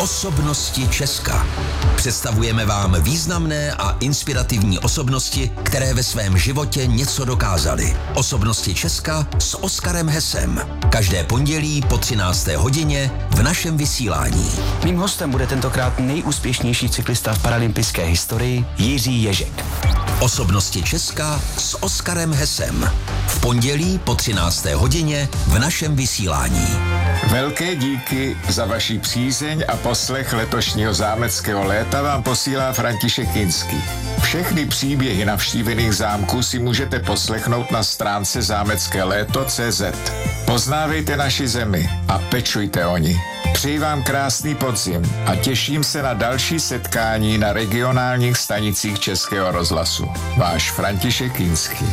Osobnosti Česka. Představujeme vám významné a inspirativní osobnosti, které ve svém životě něco dokázaly. Osobnosti Česka s Oskarem Hesem. Každé pondělí po 13. hodině v našem vysílání. Mým hostem bude tentokrát nejúspěšnější cyklista v paralympijské historii Jiří Ježek. Osobnosti Česka s Oskarem Hesem. V pondělí po 13. hodině v našem vysílání. Velké díky za vaši přízeň a poslech letošního zámeckého léta vám posílá František Kinský. Všechny příběhy navštívených zámků si můžete poslechnout na stránce zámeckéléto.cz. Poznávejte naši zemi a pečujte o ní. Přeji vám krásný podzim a těším se na další setkání na regionálních stanicích Českého rozhlasu. Váš František Kinský.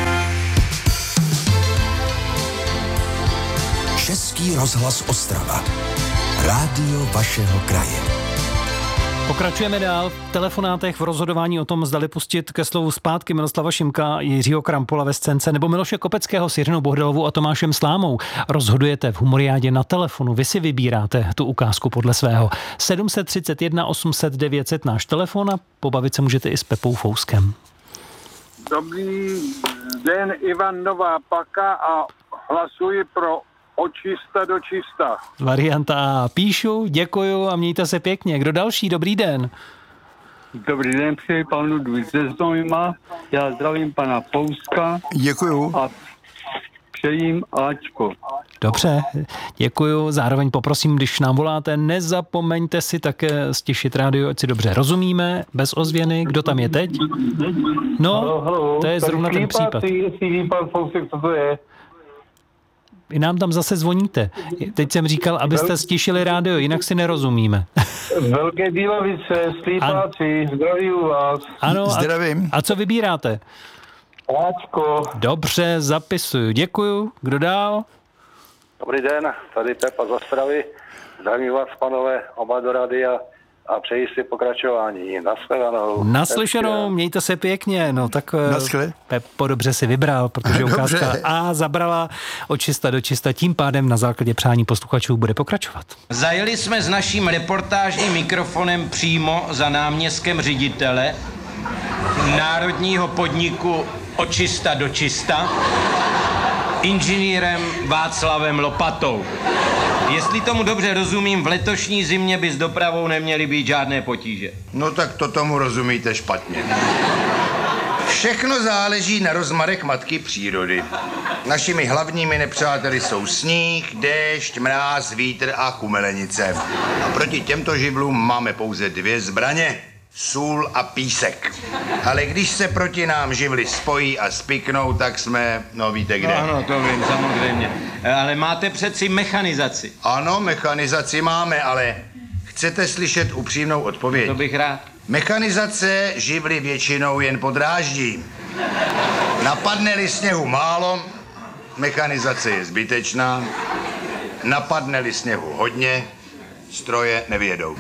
Český rozhlas Ostrava. Rádio vašeho kraje. Pokračujeme dál v telefonátech v rozhodování o tom, zdali pustit ke slovu zpátky Miroslava Šimka, Jiřího Krampola ve scénce nebo Miloše Kopeckého s Jiřinou Bohdalovou a Tomášem Slámou. Rozhodujete v Humoriádě na telefonu, vy si vybíráte tu ukázku podle svého. 731 800 900 náš telefon a pobavit se můžete i s Pepou Fouskem. Dobrý den, Ivan Nová Paka a hlasuji pro Očista do čista. Varianta A. Píšu, děkuju a mějte se pěkně. Kdo další? Dobrý den. Dobrý den, přeji panu ze Znojma. Já zdravím pana Fouska. Děkuju. A přejím Ačko. Dobře, děkuju. Zároveň poprosím, když nám voláte, nezapomeňte si také stišit rádio, ať si dobře rozumíme, bez ozvěny. Kdo tam je teď? No, halo. To je zrovna ten případ. Jestli ví pan Fousek, co to je? Vy nám tam zase zvoníte. Teď jsem říkal, abyste stišili rádio, jinak si nerozumíme. Velké Bílovice, Slípáci, zdravím vás. Ano, zdravím. A co vybíráte? Ačko. Dobře, zapisuju. Děkuju. Kdo dál? Dobrý den, tady Pepa z Ostravy. Zdravím vás, panové, oba do radia a přeji si pokračování. Nashledanou. Naslyšenou, mějte se pěkně. No tak Pepo dobře si vybral, protože ukázka A zabrala Očista do čista. Tím pádem na základě přání posluchačů bude pokračovat. Zajeli jsme s naším reportážním mikrofonem přímo za náměstkem ředitele národního podniku Očista do čista, inženýrem Václavem Lopatou. Jestli tomu dobře rozumím, v letošní zimě by s dopravou neměly být žádné potíže. No tak to tomu rozumíte špatně. Všechno záleží na rozmarech matky přírody. Našimi hlavními nepřáteli jsou sníh, déšť, mráz, vítr a chumelenice. A proti těmto živlům máme pouze dvě zbraně. Sůl a písek. Ale když se proti nám živly spojí a spiknou, tak jsme, no víte kde. Ano, to vím, samozřejmě. Ale máte přeci mechanizaci. Ano, mechanizaci máme, ale chcete slyšet upřímnou odpověď? To bych rád. Mechanizace živly většinou jen podráždí. Napadne-li sněhu málo, mechanizace je zbytečná. Napadne-li sněhu hodně, stroje nevědou.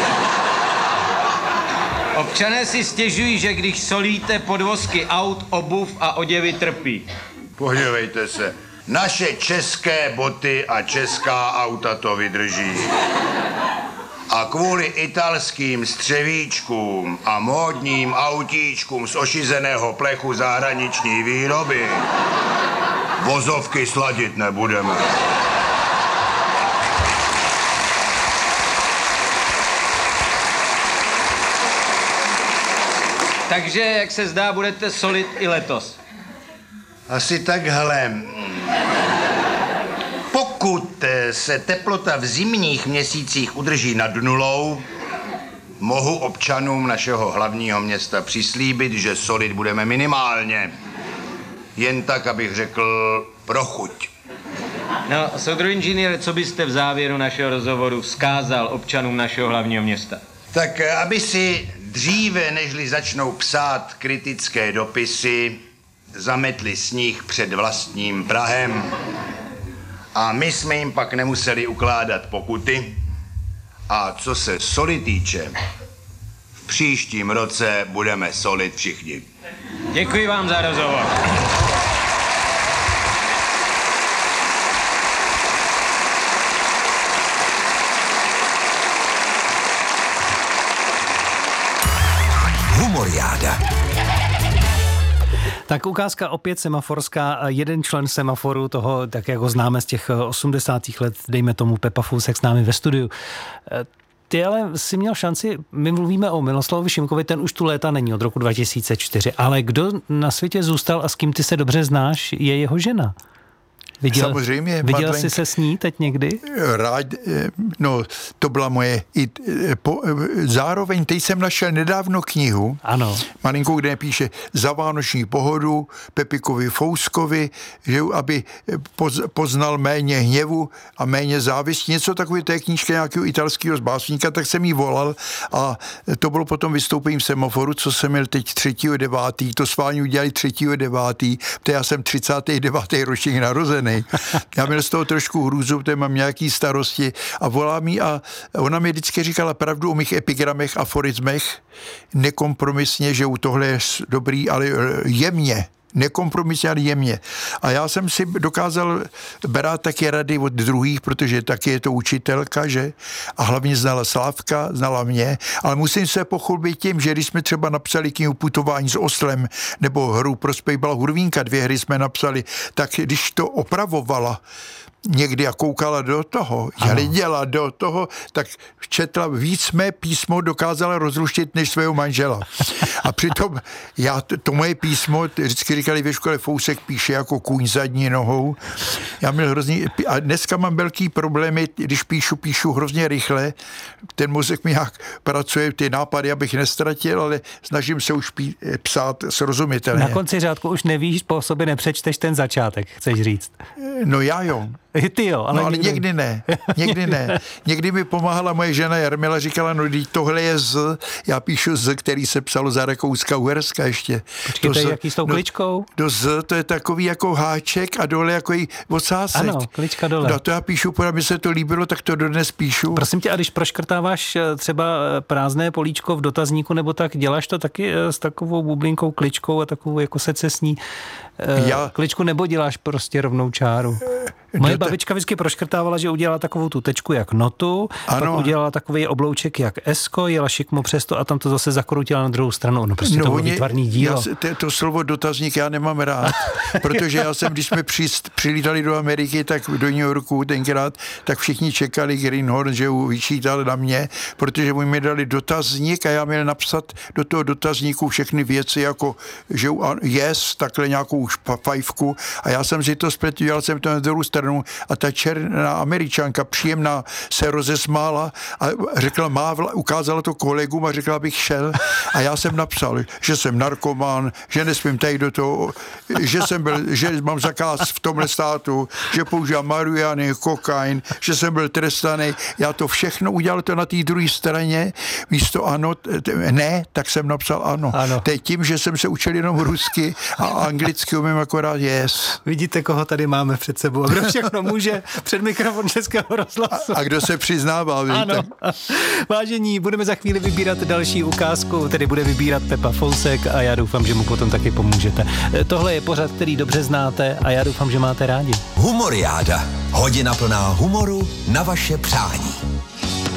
Občané si stěžují, že když solíte podvozky aut, obuv a oděvy trpí. Podívejte se, naše české boty a česká auta to vydrží. A kvůli italským střevíčkům a módním autíčkům z ošizeného plechu zahraniční výroby vozovky sladit nebudeme. Takže, jak se zdá, budete solit i letos. Asi takhle. Pokud se teplota v zimních měsících udrží nad nulou, mohu občanům našeho hlavního města přislíbit, že solit budeme minimálně. Jen tak, abych řekl, pro chuť. No, soudruh inženýre, co byste v závěru našeho rozhovoru vzkázal občanům našeho hlavního města? Tak aby si dříve, nežli začnou psát kritické dopisy, zametli sníh před vlastním prahem. A my jsme jim pak nemuseli ukládat pokuty. A co se soli týče, v příštím roce budeme solit všichni. Děkuji vám za rozhovor. Humoriáda. Tak ukázka opět semaforská. Jeden člen semaforu, toho, tak jak ho známe z těch 80. let, dejme tomu Pepa Fousek s námi ve studiu. Ty ale si měl šanci, my mluvíme o Miloslavovi Šimkovi, ten už tu léta není od roku 2004, ale kdo na světě zůstal a s kým ty se dobře znáš, je jeho žena. Samozřejmě. Viděl jsi se s ní teď někdy? Rád, no to byla moje, zároveň teď jsem našel nedávno knihu, ano. malinkou, kde píše za vánoční pohodu Pepikovi Fouskovi, že aby poznal méně hněvu a méně závistí, něco takové té knížky nějakého italského básníka, tak jsem jí volal a to bylo potom vystoupením semaforu, co jsem měl teď 3.9., to s vámi udělali 3.9., protože já jsem 39. ročník narozený. Já měl z toho trošku hrůzu, protože mám nějaký starosti a volá mi a ona mi vždycky říkala pravdu o mých epigramech, aforismech, nekompromisně, že u tohle je dobrý, ale jemně. Nekompromisně, ale jemně. A já jsem si dokázal brát taky rady od druhých, protože taky je to učitelka, že? A hlavně znala Slávka, znala mě, ale musím se pochlubit tím, že když jsme třeba napsali knihu Putování s oslem nebo hru Prospěch byla hurvínka, 2 hry jsme napsali, tak když to opravovala někdy a koukala do toho, hleděla do toho, tak četla víc mé písmo, dokázala rozluštit než svého manžela. A přitom to moje písmo, vždycky říkali ve škole, Fousek píše jako kůň zadní nohou. Já měl hrozný, a dneska mám velký problémy, když píšu hrozně rychle, ten mozek mi nějak pracuje, ty nápady, abych nestratil, ale snažím se už psát srozumitelně. Na konci řádku už nevíš, po sobě nepřečteš ten začátek, chceš říct. No já jo. Ty jo, ale, no, ale někdy ne. Někdy mi pomáhala moje žena Jarmila, říkala, no tohle je Z, já píšu Z, který se psalo za Rakouska-Uherska ještě. Počkejte, jaký s tou kličkou? Do Z, to je takový jako háček a dole jako ocásek. Ano, klička dole. No to já píšu, protože mi se to líbilo, tak to dodnes píšu. Prosím tě, a když proškrtáváš třeba prázdné políčko v dotazníku, nebo tak, děláš to taky s takovou bublinkou kličkou a takovou jako secesní kličku, nebo děláš prostě rovnou čáru? Moje babička vždycky proškrtávala, že udělala takovou tu tečku jak notu, pak udělala takový oblouček jak esko, jela šikmo přes to a tam to zase zakrutila na druhou stranu. No prostě to bylo výtvarný dílo. To slovo dotazník já nemám rád, protože já jsem, když jsme přilítali do Ameriky, tak do New Yorku tenkrát, tak všichni čekali Greenhorn, že vyčítal na mě, protože mi dali dotazník a já měl napsat do toho dotazníku všechny věci, jako že yes, takhle nějakou fajfku a já jsem si to spletl, dělal jsem to na druhou stranu a ta černá Američanka příjemná se rozesmála a řekla, ukázala to kolegům a řekla, abych šel a já jsem napsal, že jsem narkoman, že nesmím tady do toho, že mám zakaz v tomhle státu, že používám marihuany, kokain, že jsem byl trestaný. Já to všechno udělal to na té druhé straně, místo ano, ne, tak jsem napsal ano. To je tím, že jsem se učil jenom rusky a anglicky umím akorát yes. Vidíte, koho tady máme před sebou. Kdo všechno může před mikrofon Českého rozhlasu. A kdo se přiznává, víte? Ano. Vážení, budeme za chvíli vybírat další ukázku, tedy bude vybírat Pepa Fousek a já doufám, že mu potom taky pomůžete. Tohle je pořad, který dobře znáte a já doufám, že máte rádi. Humoriáda. Hodina plná humoru na vaše přání.